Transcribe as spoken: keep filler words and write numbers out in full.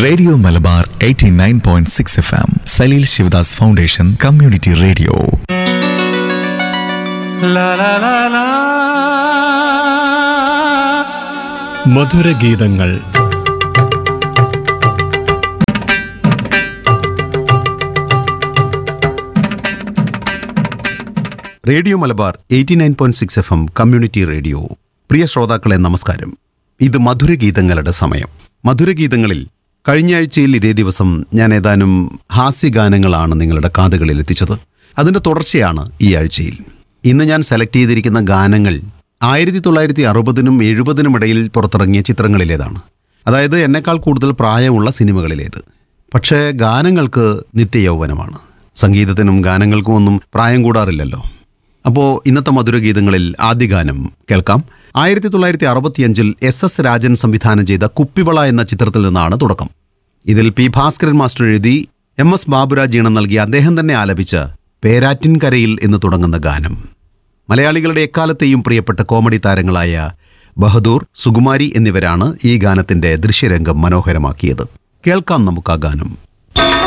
Radio Malabar eighty nine point six F M Saleel Sivadas foundation community radio. മധുരഗീതങ്ങൾ. Radio Malabar eighty nine point six F M community radio. പ്രിയ ശ്രോതാക്കളെ നമസ്കാരം. ഇത് മധുരഗീതങ്ങളുടെ സമയം. മധുരഗീതങ്ങളിൽ കഴിഞ്ഞയാഴ്ചയിൽ ഇതേ ദിവസം ഞാൻ ഏതാനും ഹാസ്യഗാനങ്ങളാണ് നിങ്ങളുടെ കാതുകളിൽ എത്തിച്ചത്. അതിൻ്റെ തുടർച്ചയാണ് ഈ ആഴ്ചയിൽ. ഇന്ന് ഞാൻ സെലക്ട് ചെയ്തിരിക്കുന്ന ഗാനങ്ങൾ ആയിരത്തി തൊള്ളായിരത്തി അറുപതിനും എഴുപതിനും ഇടയിൽ പുറത്തിറങ്ങിയ ചിത്രങ്ങളിലേതാണ്. അതായത് എന്നെക്കാൾ കൂടുതൽ പ്രായമുള്ള സിനിമകളിലേത്. പക്ഷേ ഗാനങ്ങൾക്ക് നിത്യയൗവനമാണ്. സംഗീതത്തിനും ഗാനങ്ങൾക്കും ഒന്നും പ്രായം കൂടാറില്ലല്ലോ. അപ്പോൾ ഇന്നത്തെ മധുരഗീതങ്ങളിൽ ആദ്യ ഗാനം കേൾക്കാം. ആയിരത്തി തൊള്ളായിരത്തി അറുപത്തിയഞ്ചിൽ എസ് എസ് രാജൻ സംവിധാനം ചെയ്ത കുപ്പിവള എന്ന ചിത്രത്തിൽ നിന്നാണ് തുടക്കം. ഇതിൽ പി ഭാസ്കരൻ മാസ്റ്റർ എഴുതി എം എസ് ബാബുരാജ് ഈണം നൽകി അദ്ദേഹം തന്നെ ആലപിച്ച പേരാറ്റിൻകരയിൽ എന്ന് തുടങ്ങുന്ന ഗാനം. മലയാളികളുടെ എക്കാലത്തെയും പ്രിയപ്പെട്ട കോമഡി താരങ്ങളായ ബഹദൂർ, സുകുമാരി എന്നിവരാണ് ഈ ഗാനത്തിന്റെ ദൃശ്യരംഗം മനോഹരമാക്കിയത്. കേൾക്കാം നമുക്ക് ആ ഗാനം.